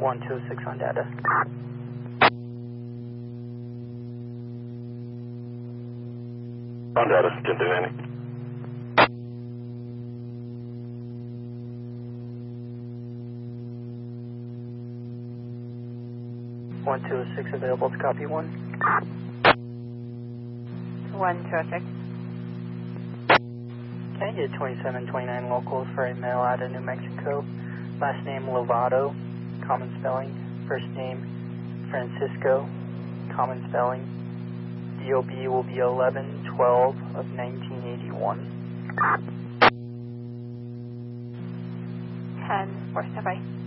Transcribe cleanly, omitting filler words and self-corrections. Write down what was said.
1206 on data. On data, didn't do any. One 206 available to copy 1. 1206. Can I get 2729 locals for a male out of New Mexico? Last name Lovato, common spelling. First name Francisco, common spelling. DOB will be 11/12 of 1981. 10-4 standby.